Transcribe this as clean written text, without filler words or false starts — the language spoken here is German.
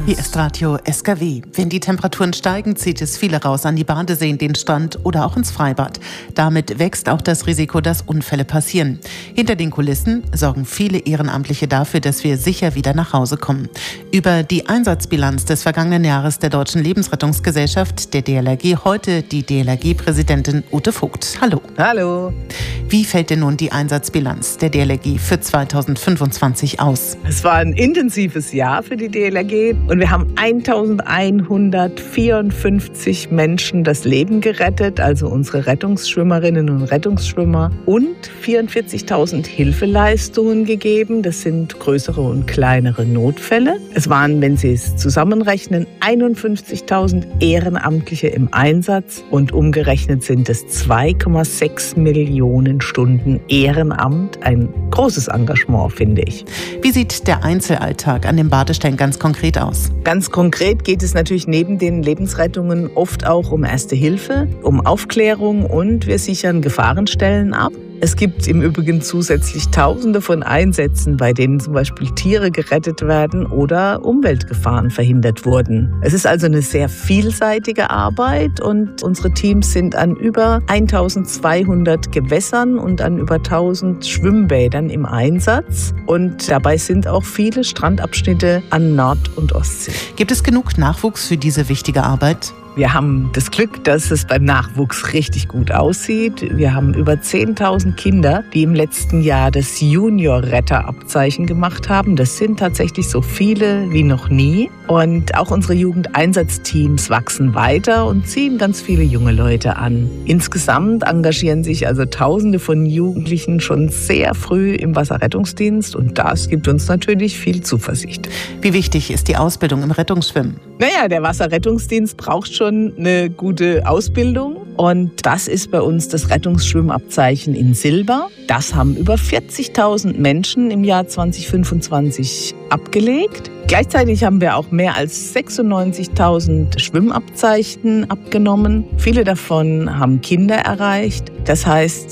Hier ist Radio SKW. Wenn die Temperaturen steigen, zieht es viele raus an die Badeseen, den Strand oder auch ins Freibad. Damit wächst auch das Risiko, dass Unfälle passieren. Hinter den Kulissen sorgen viele Ehrenamtliche dafür, dass wir sicher wieder nach Hause kommen. Über die Einsatzbilanz des vergangenen Jahres der Deutschen Lebensrettungsgesellschaft, der DLRG, heute die DLRG-Präsidentin Ute Vogt. Hallo. Hallo. Wie fällt denn nun die Einsatzbilanz der DLRG für 2025 aus? Es war ein intensives Jahr für die DLRG und wir haben 1154 Menschen das Leben gerettet, also unsere Rettungsschwimmerinnen und Rettungsschwimmer, und 44.000 Hilfeleistungen gegeben. Das sind größere und kleinere Notfälle. Es waren, wenn Sie es zusammenrechnen, 51.000 Ehrenamtliche im Einsatz und umgerechnet sind es 2,6 Millionen Stunden Ehrenamt. Ein großes Engagement, finde ich. Wie sieht der Einzelalltag an den Badestellen ganz konkret aus? Ganz konkret geht es natürlich neben den Lebensrettungen oft auch um Erste Hilfe, um Aufklärung, und wir sichern Gefahrenstellen ab. Es gibt im Übrigen zusätzlich Tausende von Einsätzen, bei denen zum Beispiel Tiere gerettet werden oder Umweltgefahren verhindert wurden. Es ist also eine sehr vielseitige Arbeit und unsere Teams sind an über 1200 Gewässern und an über 1000 Schwimmbädern im Einsatz. Und dabei sind auch viele Strandabschnitte an Nord- und Ostsee. Gibt es genug Nachwuchs für diese wichtige Arbeit? Wir haben das Glück, dass es beim Nachwuchs richtig gut aussieht. Wir haben über 10.000 Kinder, die im letzten Jahr das Junior-Retter-Abzeichen gemacht haben. Das sind tatsächlich so viele wie noch nie. Und auch unsere Jugendeinsatzteams wachsen weiter und ziehen ganz viele junge Leute an. Insgesamt engagieren sich also Tausende von Jugendlichen schon sehr früh im Wasserrettungsdienst, und das gibt uns natürlich viel Zuversicht. Wie wichtig ist die Ausbildung im Rettungsschwimmen? Naja, der Wasserrettungsdienst braucht schon eine gute Ausbildung, und das ist bei uns das Rettungsschwimmabzeichen in Silber. Das haben über 40.000 Menschen im Jahr 2025 abgelegt. Gleichzeitig haben wir auch mehr als 96.000 Schwimmabzeichen abgenommen. Viele davon haben Kinder erreicht. Das heißt,